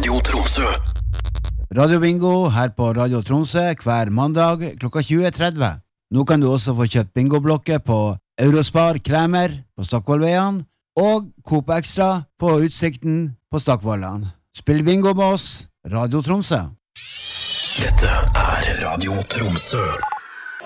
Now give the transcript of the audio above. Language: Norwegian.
Radio Tromsø. Radio Bingo her på Radio Tromsø hver mandag klokka 20:30. Nå kan du også få kjøpt bingoblokker på Eurospar Kremer på Stokkvollveien og Coop Extra på Utsikten på Stokkvollan. Spill bingo med oss, Radio Tromsø. Dette er Radio Tromsø.